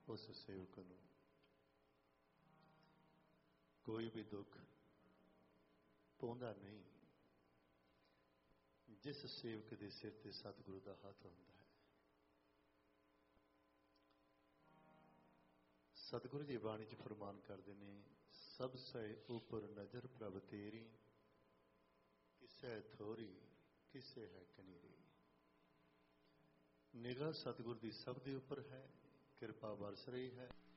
उस सेवक नूं कोई भी दुख पाउंदा नहीं जिस सेवक के सिर ते सतगुरु का हाथ हुंदा है। सतगुरु जी बाणी च फरमान करते हैं, सबसे ऊपर नजर प्रभ तेरी, किसे थोरी किसे है कनीरी। निगाह सतगुरु की सब के ऊपर है, कृपा बरस रही है।